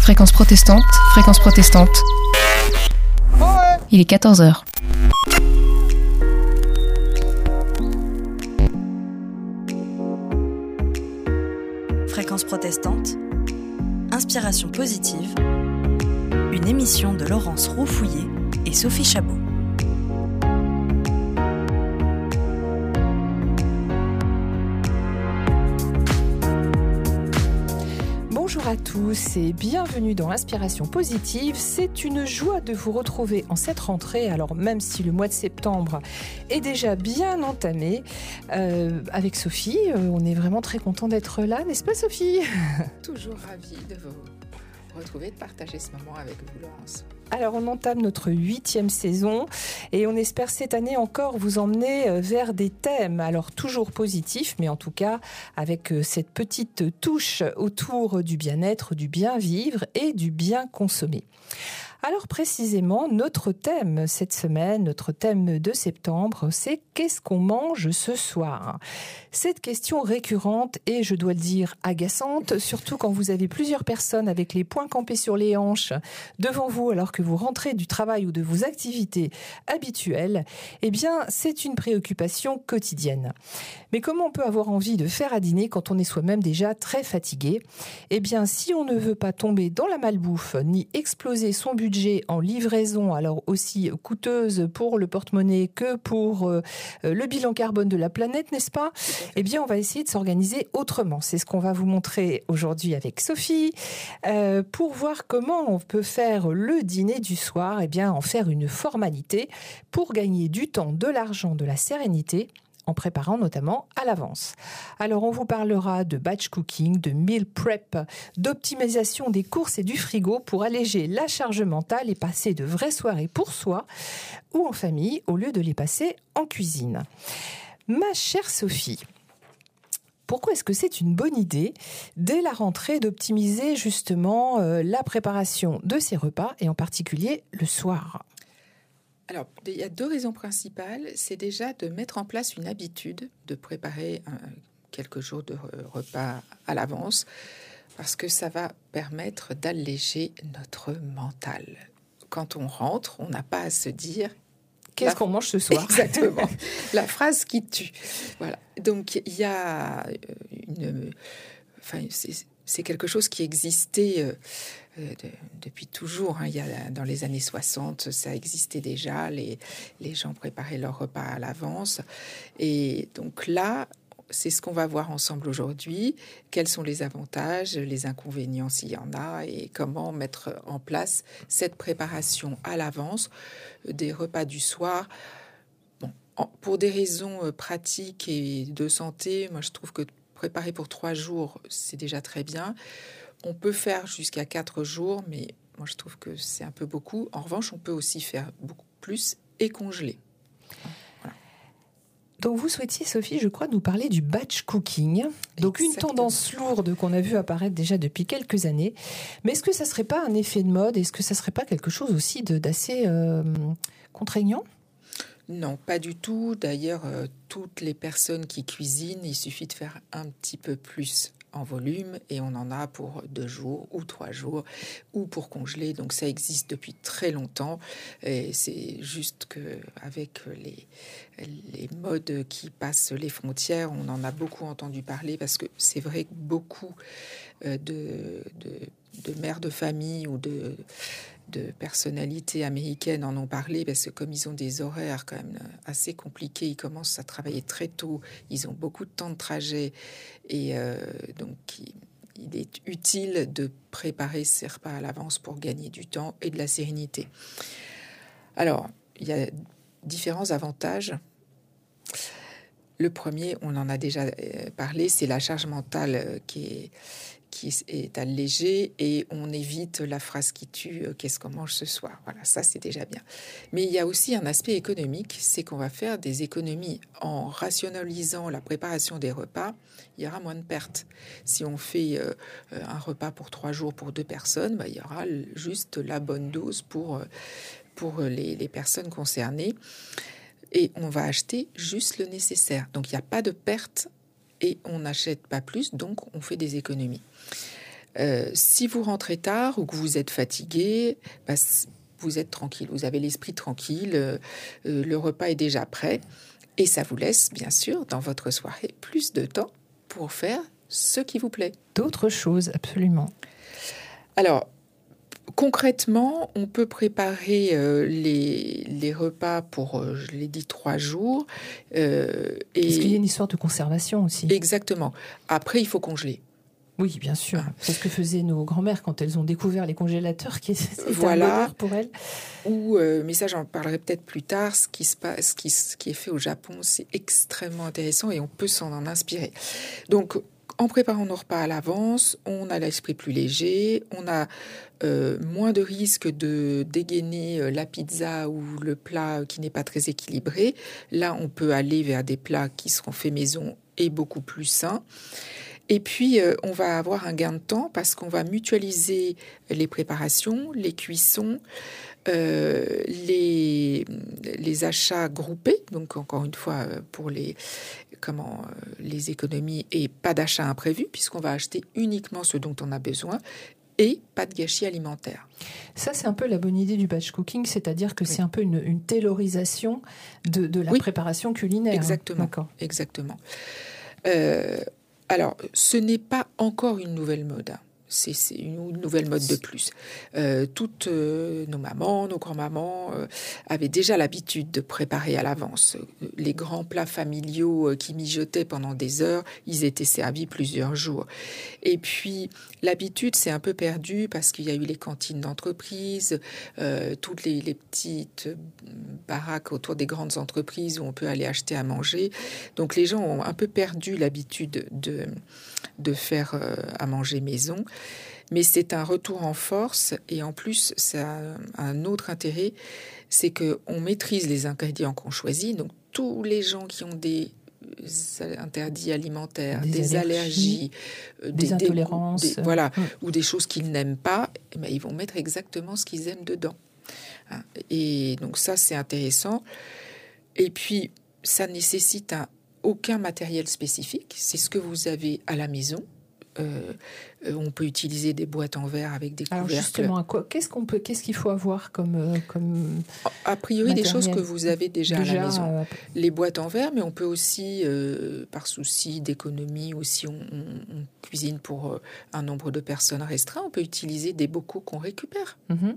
Fréquence protestante, fréquence protestante. Il est 14h. Fréquence protestante, inspiration positive, une émission de Laurence Roux-Fouillé et Sophie Chabot. Bonjour à tous et bienvenue dans Inspiration Positive. C'est une joie de vous retrouver en cette rentrée, alors même si le mois de septembre est déjà bien entamé. Avec Sophie, on est vraiment très content d'être là, n'est-ce pas Sophie ? Toujours ravie de vous retrouver, de partager ce moment avec vous, Laurence. Alors on entame notre 8e saison et on espère cette année encore vous emmener vers des thèmes, alors toujours positifs, mais en tout cas avec cette petite touche autour du bien-être, du bien vivre et du bien consommer. Alors précisément, notre thème cette semaine, notre thème de septembre, c'est « Qu'est-ce qu'on mange ce soir ?» Cette question récurrente et, je dois le dire, agaçante, surtout quand vous avez plusieurs personnes avec les poings campés sur les hanches devant vous alors que vous rentrez du travail ou de vos activités habituelles, eh bien, c'est une préoccupation quotidienne. Mais comment on peut avoir envie de faire à dîner quand on est soi-même déjà très fatigué ? Eh bien, si on ne veut pas tomber dans la malbouffe ni exploser son budget en livraison, alors aussi coûteuse pour le porte-monnaie que pour le bilan carbone de la planète, n'est-ce pas ? Eh bien, on va essayer de s'organiser autrement. C'est ce qu'on va vous montrer aujourd'hui avec Sophie pour voir comment on peut faire le dîner du soir, eh bien, en faire une formalité pour gagner du temps, de l'argent, de la sérénité, en préparant notamment à l'avance. Alors, on vous parlera de batch cooking, de meal prep, d'optimisation des courses et du frigo pour alléger la charge mentale et passer de vraies soirées pour soi ou en famille au lieu de les passer en cuisine. Ma chère Sophie, pourquoi est-ce que c'est une bonne idée, dès la rentrée, d'optimiser justement la préparation de ces repas et en particulier le soir ? Alors, il y a deux raisons principales. C'est déjà de mettre en place une habitude de préparer quelques jours de repas à l'avance, parce que ça va permettre d'alléger notre mental. Quand on rentre, on n'a pas à se dire qu'est-ce qu'on mange ce soir ? Exactement. La phrase qui tue. Voilà. Donc, il y a c'est quelque chose qui existait depuis toujours. Il y a, dans les années 60, ça existait déjà. Les gens préparaient leur repas à l'avance. Et donc là, c'est ce qu'on va voir ensemble aujourd'hui. Quels sont les avantages, les inconvénients s'il y en a, et comment mettre en place cette préparation à l'avance des repas du soir. Bon, pour des raisons pratiques et de santé, moi je trouve que préparer pour 3 jours, c'est déjà très bien. On peut faire jusqu'à 4 jours, mais moi je trouve que c'est un peu beaucoup. En revanche, on peut aussi faire beaucoup plus et congeler. Voilà. Donc vous souhaitiez, Sophie, je crois, nous parler du batch cooking. Donc une tendance lourde qu'on a vu apparaître déjà depuis quelques années. Mais est-ce que ça ne serait pas un effet de mode ? Est-ce que ça ne serait pas quelque chose aussi d'assez contraignant ? Non, pas du tout. D'ailleurs, toutes les personnes qui cuisinent, il suffit de faire un petit peu plus en volume et on en a pour 2 jours ou 3 jours ou pour congeler. Donc ça existe depuis très longtemps et c'est juste qu'avec les modes qui passent les frontières, on en a beaucoup entendu parler parce que c'est vrai que beaucoup de mères de famille ou de personnalités américaines en ont parlé parce que comme ils ont des horaires quand même assez compliqués, ils commencent à travailler très tôt, ils ont beaucoup de temps de trajet et donc il est utile de préparer ces repas à l'avance pour gagner du temps et de la sérénité. Alors, il y a différents avantages. Le premier, on en a déjà parlé, c'est la charge mentale qui est allégée et on évite la phrase qui tue « qu'est-ce qu'on mange ce soir ?» Voilà, ça c'est déjà bien. Mais il y a aussi un aspect économique, c'est qu'on va faire des économies. En rationalisant la préparation des repas, il y aura moins de pertes. Si on fait un repas pour 3 jours pour 2 personnes, il y aura juste la bonne dose pour les personnes concernées. Et on va acheter juste le nécessaire. Donc, il n'y a pas de perte et on n'achète pas plus, donc on fait des économies. Si vous rentrez tard ou que vous êtes fatigué, vous êtes tranquille, vous avez l'esprit tranquille, le repas est déjà prêt et ça vous laisse bien sûr dans votre soirée plus de temps pour faire ce qui vous plaît. D'autres choses, absolument. Alors, concrètement, on peut préparer les repas pour, je l'ai dit, 3 jours. Est-ce qu'il y a une histoire de conservation aussi ? Exactement. Après, il faut congeler. Oui, bien sûr. C'est ce que faisaient nos grands-mères quand elles ont découvert les congélateurs, qui c'était un bonheur pour elles. Mais ça, j'en parlerai peut-être plus tard. Ce qui est fait au Japon, c'est extrêmement intéressant et on peut s'en inspirer. Donc, en préparant nos repas à l'avance, on a l'esprit plus léger, on a moins de risque de dégainer la pizza ou le plat qui n'est pas très équilibré. Là, on peut aller vers des plats qui seront faits maison et beaucoup plus sains. Et puis, on va avoir un gain de temps parce qu'on va mutualiser les préparations, les cuissons, les achats groupés. Donc, encore une fois, pour les économies et pas d'achat imprévu puisqu'on va acheter uniquement ce dont on a besoin et pas de gâchis alimentaire. Ça, c'est un peu la bonne idée du batch cooking, c'est-à-dire que c'est un peu une taylorisation de la préparation culinaire. Exactement. D'accord. Exactement. Alors, ce n'est pas encore une nouvelle mode. C'est une nouvelle mode de plus. Toutes nos mamans, nos grands-mamans avaient déjà l'habitude de préparer à l'avance. Les grands plats familiaux qui mijotaient pendant des heures, ils étaient servis plusieurs jours. Et puis, l'habitude s'est un peu perdue parce qu'il y a eu les cantines d'entreprise, toutes les petites baraques autour des grandes entreprises où on peut aller acheter à manger. Donc, les gens ont un peu perdu l'habitude de faire à manger maison. Mais c'est un retour en force et en plus, ça a un autre intérêt, c'est qu'on maîtrise les ingrédients qu'on choisit. Donc, tous les gens qui ont des interdits alimentaires, des allergies, des intolérances, ou des choses qu'ils n'aiment pas, ils vont mettre exactement ce qu'ils aiment dedans. Et donc ça, c'est intéressant. Et puis, ça nécessite aucun matériel spécifique. C'est ce que vous avez à la maison. On peut utiliser des boîtes en verre avec des couvercles. Alors justement, qu'est-ce qu'il faut avoir comme a priori, matériel. Des choses que vous avez déjà à la maison. Les boîtes en verre, mais on peut aussi, par souci d'économie, ou si on cuisine pour un nombre de personnes restreint, on peut utiliser des bocaux qu'on récupère. Mm-hmm.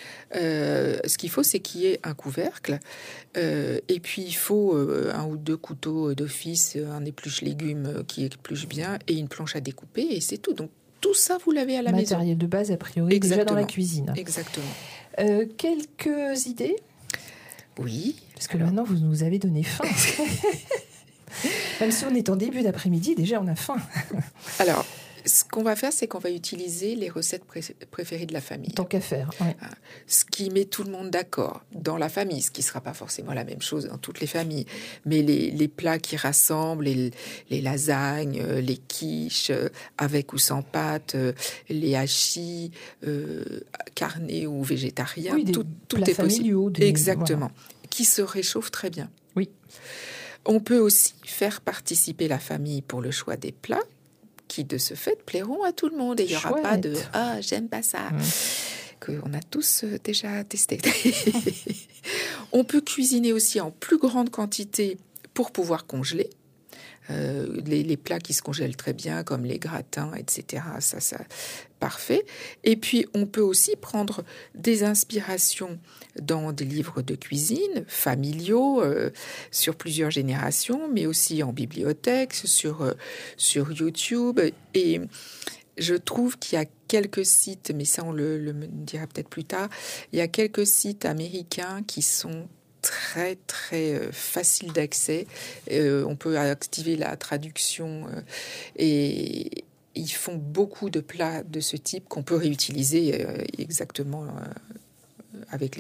Ce qu'il faut, c'est qu'il y ait un couvercle et puis il faut 1 ou 2 couteaux d'office, un épluche légumes qui épluche bien et une planche à découper et c'est tout. Donc tout ça, vous l'avez à la maison. Matériel de base, a priori, déjà dans la cuisine. Exactement. Quelques idées ? Oui. Parce que maintenant, vous nous avez donné faim. Même si on est en début d'après-midi, déjà on a faim. Alors, ce qu'on va faire, c'est qu'on va utiliser les recettes préférées de la famille. Tant qu'à faire. Ouais. Ce qui met tout le monde d'accord dans la famille, ce qui ne sera pas forcément la même chose dans toutes les familles. Mais les plats qui rassemblent, les lasagnes, les quiches, avec ou sans pâte, les hachis, carnés ou végétariens, tout est possible. Exactement. Voilà. Qui se réchauffent très bien. Oui. On peut aussi faire participer la famille pour le choix des plats, qui de ce fait plairont à tout le monde. Et il n'y aura pas de « Ah, j'aime pas ça », qu'on a tous déjà testé. On peut cuisiner aussi en plus grande quantité pour pouvoir congeler. Les plats qui se congèlent très bien, comme les gratins, etc. Ça, parfait. Et puis, on peut aussi prendre des inspirations dans des livres de cuisine familiaux, sur plusieurs générations, mais aussi en bibliothèque, sur YouTube. Et je trouve qu'il y a quelques sites, mais ça, on le dira peut-être plus tard, il y a quelques sites américains qui sont très très facile d'accès. On peut activer la traduction et ils font beaucoup de plats de ce type qu'on peut réutiliser exactement avec les